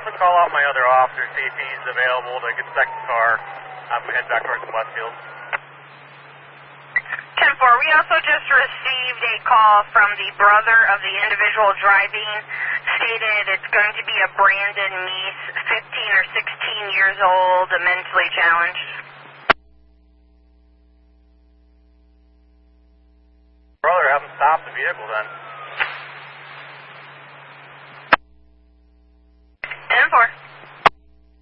also call out my other officer, see if he's available to get the second car. We head back towards Westfield. 10-4, we also just received a call from the brother of the individual driving, stated it's going to be a Brandon Meese, 15 or 16 years old, mentally challenged. Brother, have him stop the vehicle then.